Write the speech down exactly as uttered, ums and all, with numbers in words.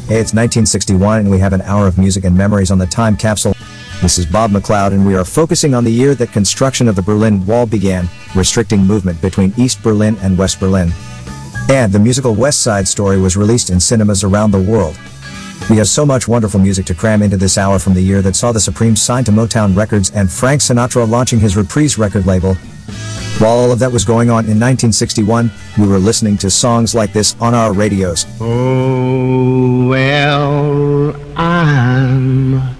Hey, it's nineteen sixty-one and we have an hour of music and memories on the time capsule. This is Bob McLeod and we are focusing on the year that construction of the Berlin Wall began, restricting movement between East Berlin and West Berlin. And the musical West Side Story was released in cinemas around the world. We have so much wonderful music to cram into this hour, from the year that saw the Supremes signed to Motown Records and Frank Sinatra launching his Reprise record label. While all of that was going on in nineteen sixty-one, we were listening to songs like this on our radios. Oh, well, I'm